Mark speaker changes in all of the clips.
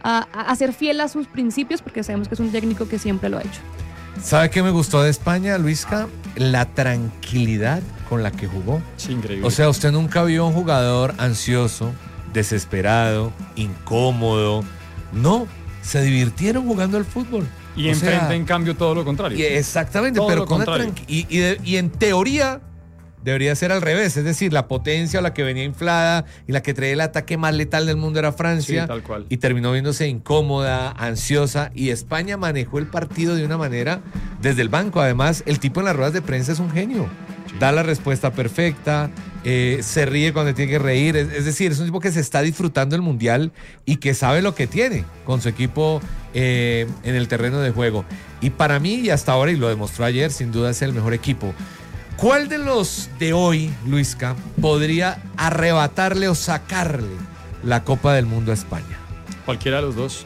Speaker 1: a ser fiel a sus principios, porque sabemos que es un técnico que siempre lo ha hecho.
Speaker 2: ¿Sabe qué me gustó de España, Luisca? La tranquilidad con la que jugó.
Speaker 3: Sí, increíble.
Speaker 2: O sea, usted nunca vio un jugador ansioso, desesperado, incómodo. No, se divirtieron jugando al fútbol.
Speaker 3: Y enfrente, en cambio, todo lo contrario.
Speaker 2: Exactamente,
Speaker 3: todo
Speaker 2: pero
Speaker 3: lo
Speaker 2: con
Speaker 3: contrario.
Speaker 2: y en teoría debería ser al revés, es decir, la potencia o la que venía inflada y la que traía el ataque más letal del mundo era Francia,
Speaker 3: Sí, tal cual.
Speaker 2: y terminó viéndose incómoda, ansiosa, y España manejó el partido de una manera desde el banco. Además, el tipo en las ruedas de prensa es un genio, da la respuesta perfecta, se ríe cuando tiene que reír, es decir, es un tipo que se está disfrutando el Mundial y que sabe lo que tiene con su equipo en el terreno de juego. Y para mí, y hasta ahora, y lo demostró ayer, sin duda es el mejor equipo. ¿Cuál de los de hoy, Luisca, podría arrebatarle o sacarle la Copa del Mundo a España?
Speaker 3: Cualquiera de los dos.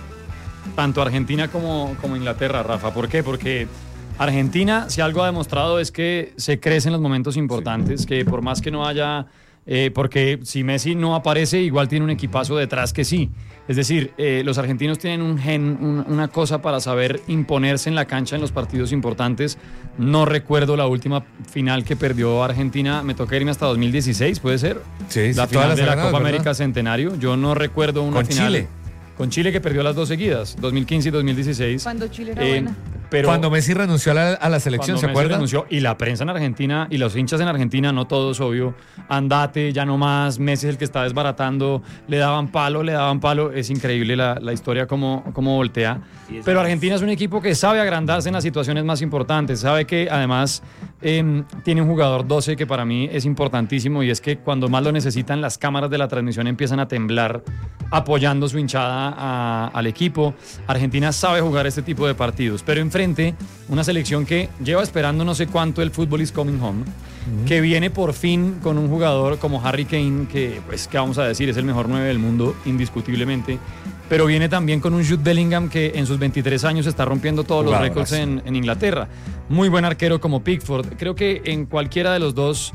Speaker 3: Tanto Argentina como Inglaterra, Rafa. ¿Por qué? Porque Argentina, si algo ha demostrado, es que se crece en los momentos importantes, que por más que no haya... porque si Messi no aparece, igual tiene un equipazo detrás que sí. Es decir, los argentinos tienen un gen, una cosa para saber imponerse en la cancha en los partidos importantes. No recuerdo la última final que perdió Argentina, me toca irme hasta 2016, ¿puede ser?
Speaker 2: Sí,
Speaker 3: la
Speaker 2: sí,
Speaker 3: final de la
Speaker 2: ganado,
Speaker 3: Copa
Speaker 2: ¿verdad?
Speaker 3: América Centenario. Yo no recuerdo una
Speaker 2: Con
Speaker 3: final.
Speaker 2: Chile.
Speaker 3: Con Chile, que perdió las dos seguidas, 2015 y 2016.
Speaker 1: Cuando Chile era buena.
Speaker 3: Pero
Speaker 2: cuando Messi renunció a la selección,
Speaker 3: cuando
Speaker 2: ¿se
Speaker 3: Messi
Speaker 2: acuerda?
Speaker 3: renunció, y la prensa en Argentina y los hinchas en Argentina, no todos, obvio, andate, ya no más, Messi es el que está desbaratando, le daban palo, es increíble la historia como voltea. Pero Argentina es un equipo que sabe agrandarse en las situaciones más importantes, sabe que además tiene un jugador 12 que para mí es importantísimo, y es que cuando más lo necesitan, las cámaras de la transmisión empiezan a temblar apoyando su hinchada al equipo. Argentina sabe jugar este tipo de partidos, pero enfrente una selección que lleva esperando no sé cuánto el fútbol is coming home, que viene por fin con un jugador como Harry Kane, que pues, ¿qué vamos a decir? Es el mejor 9 del mundo, indiscutiblemente, pero viene también con un Jude Bellingham que en sus 23 años está rompiendo todos los récords en Inglaterra. Muy buen arquero como Pickford. Creo que en cualquiera de los dos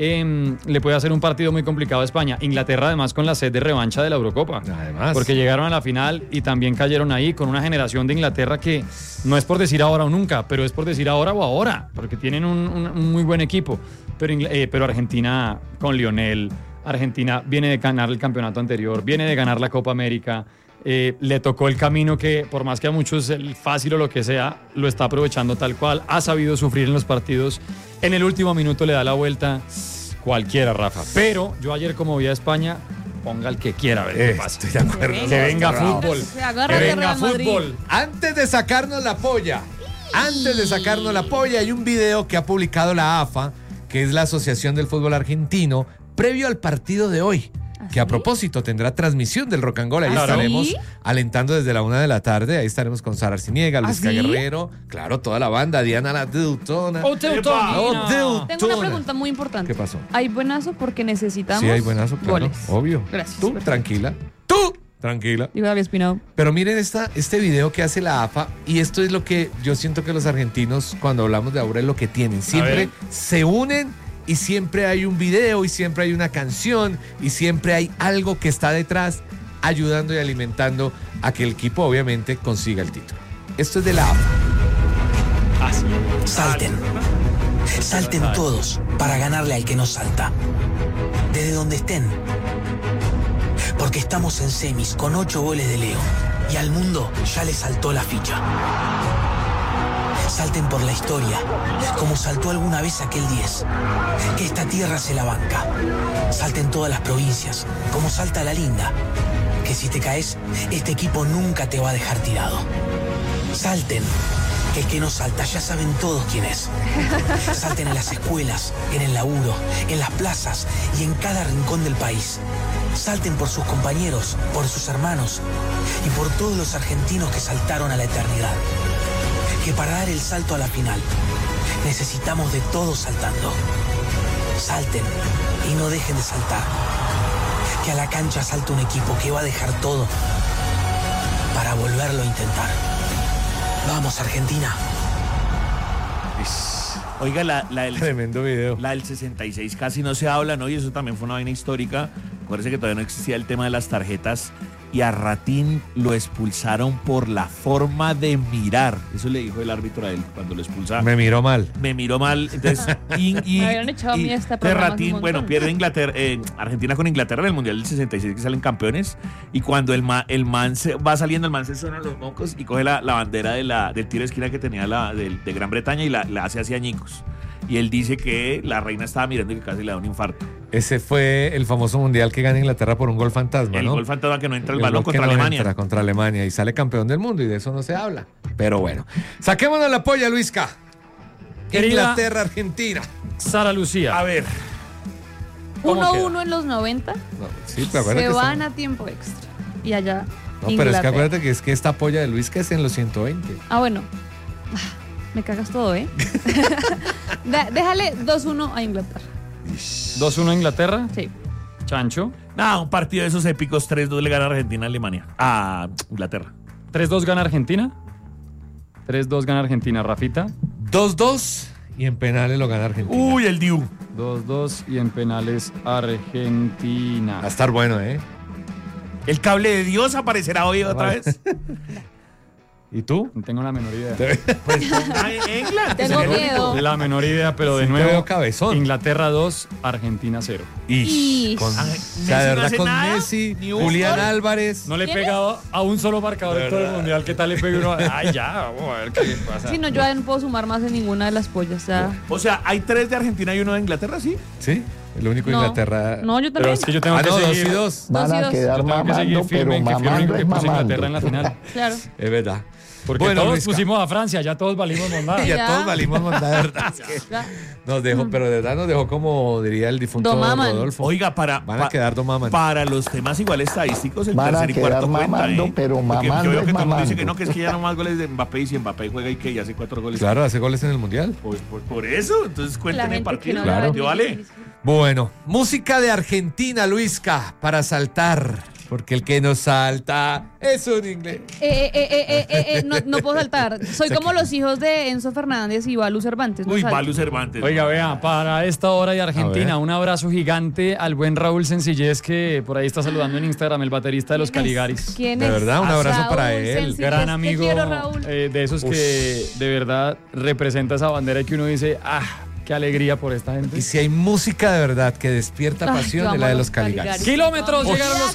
Speaker 3: le puede hacer un partido muy complicado a España. Inglaterra además con la sed de revancha de la Eurocopa.
Speaker 2: Además.
Speaker 3: Porque llegaron a la final y también cayeron ahí con una generación de Inglaterra que no es por decir ahora o nunca, pero es por decir ahora o ahora, porque tienen un muy buen equipo. Pero Argentina con Lionel, Argentina viene de ganar el campeonato anterior, viene de ganar la Copa América. Le tocó el camino que, por más que a muchos el fácil o lo que sea, lo está aprovechando tal cual, ha sabido sufrir en los partidos, en el último minuto le da la vuelta, cualquiera, Rafa. Pero yo ayer, como vi a España, ponga el que quiera, a ver qué pasa.
Speaker 2: Estoy de acuerdo.
Speaker 3: Que venga fútbol,
Speaker 1: Se agarra
Speaker 3: que
Speaker 1: de
Speaker 3: venga
Speaker 1: Real Madrid.
Speaker 3: fútbol.
Speaker 2: Antes de sacarnos la polla, hay un video que ha publicado la AFA, que es la Asociación del Fútbol Argentino, previo al partido de hoy, que a propósito tendrá transmisión del Rock and Roll. Ahí estaremos alentando desde la 1 de la tarde. Ahí estaremos con Sara Arciniega, Luisca Guerrero, claro, toda la banda, Diana la Deutona.
Speaker 1: Tengo una pregunta muy importante.
Speaker 2: ¿Qué pasó?
Speaker 1: ¿Hay buenazo porque necesitamos
Speaker 2: Sí, hay buenazo, claro,
Speaker 1: goles?
Speaker 2: obvio.
Speaker 1: Gracias.
Speaker 2: Tú, tranquila. Tú, tranquila.
Speaker 1: Digo, David Espinado.
Speaker 2: Pero miren este video que hace la AFA, y esto es lo que yo siento que los argentinos, cuando hablamos de ahora, es lo que tienen. Siempre se unen y siempre hay un video y siempre hay una canción y siempre hay algo que está detrás ayudando y alimentando a que el equipo obviamente consiga el título. Esto es de la AFA.
Speaker 4: Salten todos para ganarle al que no salta. Desde donde estén. Porque estamos en semis con 8 goles de Leo y al mundo ya le saltó la ficha. Salten por la historia, como saltó alguna vez aquel 10, que esta tierra se la banca. Salten todas las provincias, como salta la linda, que si te caes, este equipo nunca te va a dejar tirado. Salten, que el que no salta ya saben todos quién es. Salten en las escuelas, en el laburo, en las plazas y en cada rincón del país. Salten por sus compañeros, por sus hermanos y por todos los argentinos que saltaron a la eternidad. Que para dar el salto a la final necesitamos de todos saltando. Salten y no dejen de saltar. Que a la cancha salte un equipo que va a dejar todo para volverlo a intentar. Vamos, Argentina.
Speaker 5: Oiga, la del
Speaker 2: Tremendo video.
Speaker 5: La del 66 casi no se habla, ¿no? Y eso también fue una vaina histórica. Acuérdense que todavía no existía el tema de las tarjetas y a Ratín lo expulsaron por la forma de mirar. Eso le dijo el árbitro a él cuando lo expulsaron.
Speaker 2: Me miró mal.
Speaker 5: Me miró mal. Entonces,
Speaker 1: Me habían echado a mí este
Speaker 5: de
Speaker 1: programa hace
Speaker 5: Ratín,
Speaker 1: un
Speaker 5: bueno,
Speaker 1: montón.
Speaker 5: pierde Inglaterra, Argentina con Inglaterra en el Mundial del 66 que salen campeones. Y cuando el man se va saliendo, el man se suena los mocos y coge la bandera del tiro de esquina que tenía de Gran Bretaña y la hace así añicos. Y él dice que la reina estaba mirando y que casi le da un infarto.
Speaker 2: Ese fue el famoso mundial que gana Inglaterra por un gol fantasma,
Speaker 5: El
Speaker 2: ¿no?
Speaker 5: gol fantasma que no entra el
Speaker 2: El
Speaker 5: balón
Speaker 2: gol que
Speaker 5: contra
Speaker 2: no
Speaker 5: Alemania.
Speaker 2: entra contra Alemania y sale campeón del mundo y de eso no se habla. Pero bueno, saquémonos la polla, Luisca.
Speaker 3: Querida-
Speaker 2: Inglaterra, Argentina.
Speaker 3: Sara Lucía.
Speaker 5: A ver,
Speaker 3: ¿Cómo
Speaker 1: 1-1 en los 90.
Speaker 2: No, sí, pero acuérdate
Speaker 1: Se
Speaker 2: que
Speaker 1: van
Speaker 2: estamos-
Speaker 1: a tiempo extra. Y allá.
Speaker 2: No, pero es que
Speaker 1: Inglaterra.
Speaker 2: acuérdate que esta polla de Luisca es en los 120.
Speaker 1: Ah, bueno. Me cagas todo, ¿eh? Déjale 2-1 a Inglaterra.
Speaker 3: 2-1 a Inglaterra.
Speaker 1: Sí.
Speaker 3: Chancho.
Speaker 5: nada, un partido de esos épicos, 3-2 le gana Argentina a Alemania. A Inglaterra.
Speaker 3: 3-2 gana Argentina. 3-2 gana Argentina, Rafita.
Speaker 2: 2-2 y en penales lo gana Argentina.
Speaker 5: Uy, el Diu.
Speaker 3: 2-2 y en penales Argentina.
Speaker 2: Va a estar bueno, ¿eh?
Speaker 5: El cable de Dios aparecerá hoy otra vez.
Speaker 2: ¿Y tú?
Speaker 3: No tengo la menor idea.
Speaker 5: Pues ponga England. que
Speaker 1: Tengo
Speaker 5: sería el
Speaker 1: miedo.
Speaker 5: único.
Speaker 3: La menor idea, pero de
Speaker 2: Sí te
Speaker 3: nuevo.
Speaker 2: veo cabezón.
Speaker 3: Inglaterra 2, Argentina 0.
Speaker 1: Ish.
Speaker 2: Con,
Speaker 5: Ah,
Speaker 2: o
Speaker 5: Messi
Speaker 2: sea, de
Speaker 5: no
Speaker 2: verdad,
Speaker 5: hace
Speaker 2: con
Speaker 5: nada,
Speaker 2: Messi,
Speaker 5: ni un
Speaker 2: Julián
Speaker 5: gol.
Speaker 2: Álvarez.
Speaker 3: No le he
Speaker 1: ¿Quién
Speaker 3: pegado a un solo marcador en todo el
Speaker 2: verdad.
Speaker 3: mundial. ¿Qué tal le pegue uno? Ay, ya, vamos a ver qué pasa.
Speaker 1: Sí, no, yo ya no puedo sumar más en ninguna de las pollas. Ya.
Speaker 5: O sea, hay 3 de Argentina y 1 de Inglaterra, ¿sí?
Speaker 2: Sí, el único
Speaker 1: No.
Speaker 2: Inglaterra.
Speaker 1: No, yo
Speaker 3: Pero
Speaker 1: también.
Speaker 3: es que yo tengo
Speaker 2: Ah,
Speaker 3: que
Speaker 2: no, 2
Speaker 3: seguir.
Speaker 2: y 2.
Speaker 1: Dos y
Speaker 6: Van a
Speaker 1: dos.
Speaker 6: quedar
Speaker 3: Yo tengo que seguir
Speaker 6: mamando,
Speaker 3: firme
Speaker 6: pero
Speaker 3: en que
Speaker 6: mamando
Speaker 3: firme
Speaker 6: es
Speaker 3: que puse
Speaker 6: mamando.
Speaker 3: Inglaterra en la final.
Speaker 1: Claro.
Speaker 2: Es verdad.
Speaker 3: Porque
Speaker 2: Bueno,
Speaker 3: todos
Speaker 2: Luisca.
Speaker 3: pusimos a Francia, ya todos valimos mondada.
Speaker 2: Y ya
Speaker 1: Ya.
Speaker 2: todos valimos mandar, de verdad. Es que
Speaker 1: Ya.
Speaker 2: nos dejó, pero de verdad nos dejó como diría el difunto
Speaker 1: Domaman.
Speaker 2: Rodolfo.
Speaker 5: Oiga,
Speaker 2: Van a quedar domaman.
Speaker 5: para los temas igual estadísticos, el
Speaker 6: Van a
Speaker 5: tercer y
Speaker 6: quedar
Speaker 5: cuarto cuenta,
Speaker 6: mamando, pero
Speaker 5: Porque
Speaker 6: mamando
Speaker 5: yo veo
Speaker 6: es
Speaker 5: que todo el mundo dice
Speaker 6: mamando.
Speaker 5: que no, que es que ya no más goles de Mbappé y si Mbappé juega y que ya hace 4 goles.
Speaker 2: Claro, hace goles en el Mundial.
Speaker 5: Pues por eso, entonces
Speaker 1: La
Speaker 5: cuenten el
Speaker 1: gente que
Speaker 5: partido.
Speaker 1: no
Speaker 2: Claro.
Speaker 1: le
Speaker 5: ¿Te
Speaker 1: va a
Speaker 5: vale?
Speaker 1: decir.
Speaker 2: Bueno, música de Argentina, Luisca, para saltar. Porque el que no salta es un inglés.
Speaker 1: No puedo saltar. Soy como los hijos de Enzo Fernández y Balu Cervantes. No
Speaker 5: Uy,
Speaker 1: salto.
Speaker 5: Balu Cervantes.
Speaker 3: Oiga, vea, para esta hora de
Speaker 2: A
Speaker 3: Argentina,
Speaker 2: ver.
Speaker 3: un abrazo gigante al buen Raúl Sencillez, que por ahí está saludando en Instagram, el baterista de los
Speaker 1: ¿Quién es?
Speaker 3: Caligaris.
Speaker 1: ¿Quién
Speaker 2: De
Speaker 1: es?
Speaker 2: verdad, un abrazo
Speaker 1: Raúl
Speaker 2: para él.
Speaker 1: Sencillez.
Speaker 3: Gran
Speaker 1: Te
Speaker 3: amigo
Speaker 1: quiero, Raúl.
Speaker 3: de esos que de verdad representa esa bandera y que uno dice, qué alegría por esta gente.
Speaker 2: Y si hay música de verdad que despierta
Speaker 1: Ay,
Speaker 2: pasión,
Speaker 1: yo
Speaker 2: es la de
Speaker 1: amo
Speaker 2: los
Speaker 1: los
Speaker 2: Caligaris.
Speaker 1: Caligaris.
Speaker 3: Kilómetros
Speaker 1: Vamos.
Speaker 3: llegaron los